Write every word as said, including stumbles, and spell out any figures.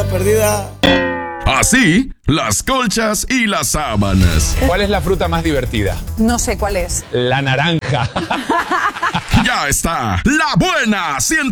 perdida. Así, las colchas y las sábanas. ¿Cuál es la fruta más divertida? No sé cuál es. La naranja. Ya está, la buena ciento